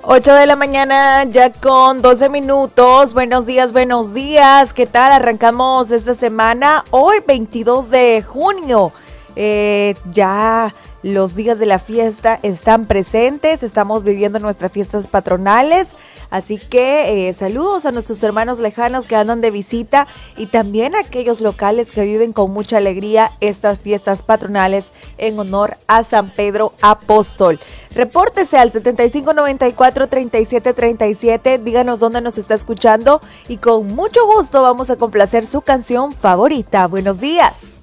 8 de la mañana, ya con 12 minutos. Buenos días, buenos días. ¿Qué tal? Arrancamos esta semana, hoy 22 de junio. Ya los días de la fiesta están presentes, estamos viviendo nuestras fiestas patronales. Así que saludos a nuestros hermanos lejanos que andan de visita y también a aquellos locales que viven con mucha alegría estas fiestas patronales en honor a San Pedro Apóstol. Repórtese al 7594-3737, díganos dónde nos está escuchando y con mucho gusto vamos a complacer su canción favorita. Buenos días.